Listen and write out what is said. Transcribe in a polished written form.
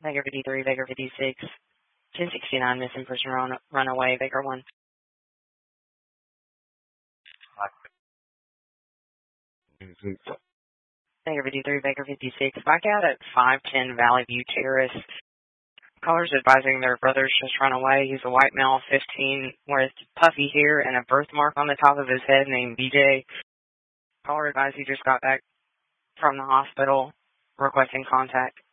Baker 53, Baker 56, 1069, missing person runaway, Baker 1. Baker 53, Baker 56, back out at 510 Valley View Terrace. Callers advising their brother's just run away. He's a white male, 15, with puffy hair and a birthmark on the top of his head named BJ. Caller advised he just got back from the hospital, requesting contact.